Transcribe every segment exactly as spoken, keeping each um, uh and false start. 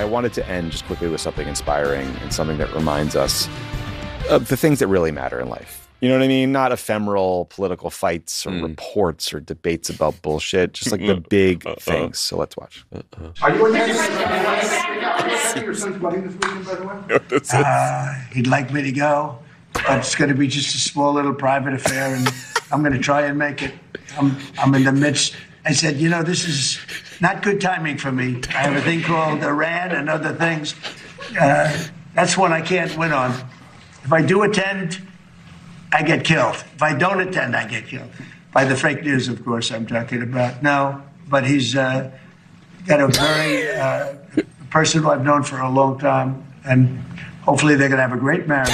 I wanted to end just quickly with something inspiring and something that reminds us of the things that really matter in life. You know what I mean? Not ephemeral political fights or mm. reports or debates about bullshit. Just like the big uh-uh. things. So let's watch. Uh-uh. Are you attending your son's wedding this weekend, by the way? No, this is... uh, he'd like me to go, but it's going to be just a small little private affair, and I'm going to try and make it. I'm, I'm in the midst. I said, you know, this is not good timing for me. I have a thing called Iran and other things. Uh, that's one I can't win on. If I do attend, I get killed. If I don't attend, I get killed. By the fake news, of course, I'm talking about. No, but he's uh, got a very uh, person who I've known for a long time, and hopefully they're going to have a great marriage.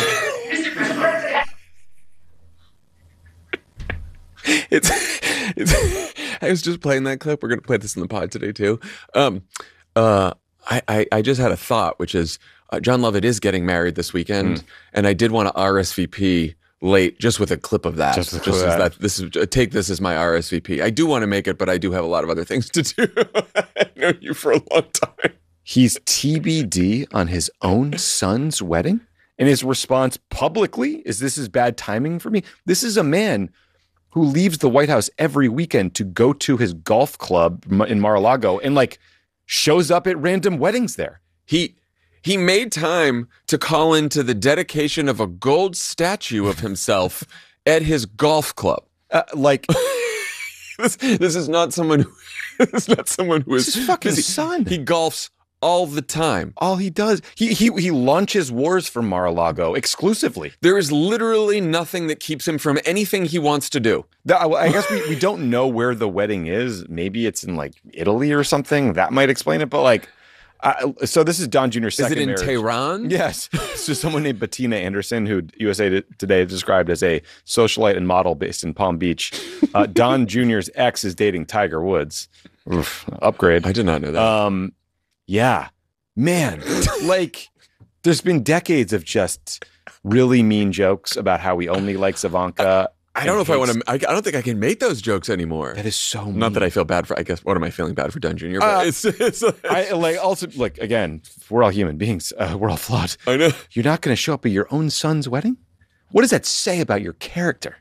it's, it's I was just playing that clip. We're going to play this in the pod today, too. Um, uh, I, I, I just had a thought, which is uh, John Lovett is getting married this weekend, mm. and I did want to R S V P late, just with a clip of that. Just, just as that. This is take this as my R S V P. I do want to make it, but I do have a lot of other things to do. I know you for a long time. He's T B D on his own son's wedding, and his response publicly is, "This is bad timing for me." This is a man who leaves the White House every weekend to go to his golf club in Mar-a-Lago and like shows up at random weddings there. He. He made time to call into the dedication of a gold statue of himself at his golf club. Uh, like, this, this is not someone who this is not someone who is this is fucking he, son. He golfs all the time. All he does, he he he launches wars from Mar-a-Lago exclusively. There is literally nothing that keeps him from anything he wants to do. That, I guess we, we don't know where the wedding is. Maybe it's in like Italy or something. That might explain it. But like. Uh, so this is Don Junior's second marriage. Is it in marriage. Tehran? Yes. So someone named Bettina Anderson, who U S A Today described as a socialite and model based in Palm Beach. Uh, Don Junior's ex is dating Tiger Woods. Oof, upgrade. I did not know that. Um, yeah. Man, like there's been decades of just really mean jokes about how he only likes Ivanka. I don't know if I want to. I, I don't think I can make those jokes anymore. That is so mean. Not that I feel bad for. I guess what am I feeling bad for Don Junior? But uh, it's, it's, it's I like also like again, we're all human beings. Uh, we're all flawed. I know. You're not going to show up at your own son's wedding. What does that say about your character?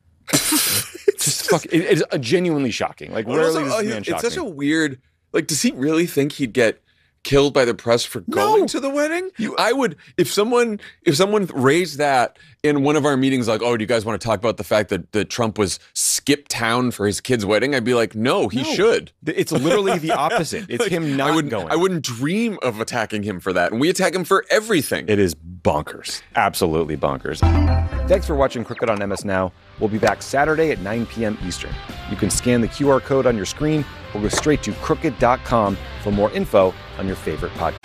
Just fuck. It, it's uh, genuinely shocking. Like well, rarely also, does uh, this man it's shock such me. a weird. Like, does he really think he'd get killed by the press for going No. to the wedding? You, I would, if someone, if someone raised that in one of our meetings, like, oh, do you guys want to talk about the fact that, that Trump was skipped town for his kid's wedding? I'd be like, no, he No. should. It's literally the opposite. It's Like, him not I wouldn't, going. I wouldn't dream of attacking him for that. And we attack him for everything. It is bonkers. Absolutely bonkers. Thanks for watching Crooked on M S Now. We'll be back Saturday at nine p.m. Eastern. You can scan the Q R code on your screen or go straight to crooked dot com for more info on your favorite podcast.